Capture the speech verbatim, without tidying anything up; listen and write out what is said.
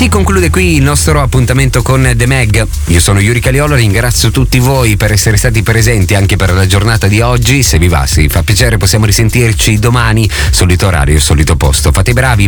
conclude qui il nostro appuntamento con The Mag. Io sono Yuri Caliolo, ringrazio tutti voi per essere stati presenti anche per la giornata di oggi. Se vi va, si fa piacere, possiamo risentirci domani, solito orario, solito posto. Fate i bravi.